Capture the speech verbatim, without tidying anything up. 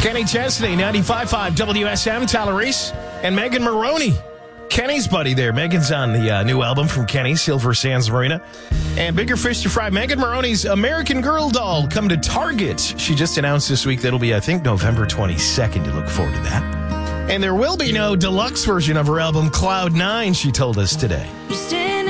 Kenny Chesney, ninety-five point five W S M, Tyler Reese, and Megan Maroney. Kenny's buddy there. Megan's on the uh, new album from Kenny, Silver Sands Marina. And bigger fish to fry. Megan Maroney's American Girl doll come to Target. She just announced this week that'll be, I think, November twenty-second. You look forward to that. And there will be no deluxe version of her album, Cloud Nine, she told us today.